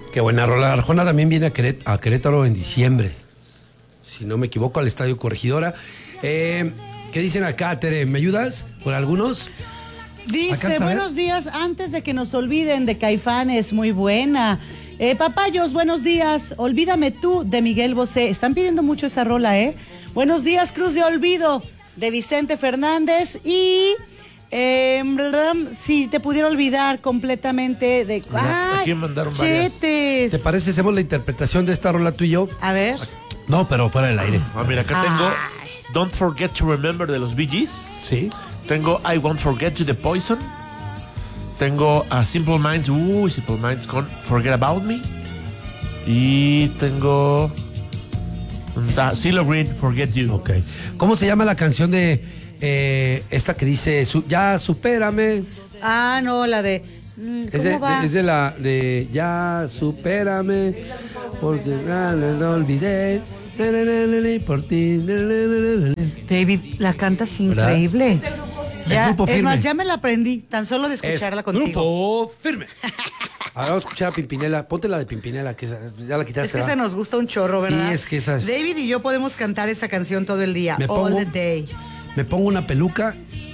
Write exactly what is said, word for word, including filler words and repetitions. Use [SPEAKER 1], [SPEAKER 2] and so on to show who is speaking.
[SPEAKER 1] Qué buena rola. Arjona también viene a, Queret- a Querétaro en diciembre. Si no me equivoco, al Estadio Corregidora. Eh, ¿Qué dicen acá, Tere? ¿Me ayudas con algunos?
[SPEAKER 2] Dice, buenos días, antes de que nos olviden de Caifanes, muy buena. Eh, papayos, buenos días, Olvídame tú, de Miguel Bosé. Están pidiendo mucho esa rola, ¿eh? Buenos días, Cruz de Olvido, de Vicente Fernández. Y eh, si te pudiera olvidar completamente de...
[SPEAKER 3] Mira, aquí mandaron varias.
[SPEAKER 2] Chetes.
[SPEAKER 1] ¿Te parece si hacemos la interpretación de esta rola tú y yo?
[SPEAKER 2] A ver.
[SPEAKER 1] No, pero fuera del aire.
[SPEAKER 3] Ah, mira, acá tengo Don't Forget to Remember de los Bee Gees.
[SPEAKER 1] Sí.
[SPEAKER 3] Tengo I Won't Forget You de Poison. Tengo a Simple Minds, uy, Simple Minds con Forget About Me. Y tengo uh, CeeLo Green, Forget You.
[SPEAKER 1] Ok. ¿Cómo se llama la canción de eh, esta que dice su, Ya supérame?
[SPEAKER 2] Ah, no, la de... ¿Cómo
[SPEAKER 1] Es de,
[SPEAKER 2] va?
[SPEAKER 1] de- es de la de Ya supérame porque no, no, no olvidé na, na, na, na, na, por ti na, na, na, na, na.
[SPEAKER 2] David, la cantas increíble. Ya,
[SPEAKER 1] Grupo
[SPEAKER 2] es
[SPEAKER 1] Firme.
[SPEAKER 2] más, ya me la aprendí, tan solo de escucharla
[SPEAKER 1] Es
[SPEAKER 2] contigo.
[SPEAKER 1] Grupo Firme. Ahora vamos a escuchar a Pimpinela. Ponte la de Pimpinela, que esa, ya la quitaste.
[SPEAKER 2] Es que
[SPEAKER 1] ¿verdad?
[SPEAKER 2] esa nos gusta un chorro, ¿verdad?
[SPEAKER 1] Sí, es que esa es-
[SPEAKER 2] David y yo podemos cantar esa canción todo el día,
[SPEAKER 1] Me
[SPEAKER 2] all
[SPEAKER 1] pongo-
[SPEAKER 2] the day.
[SPEAKER 1] Me pongo una peluca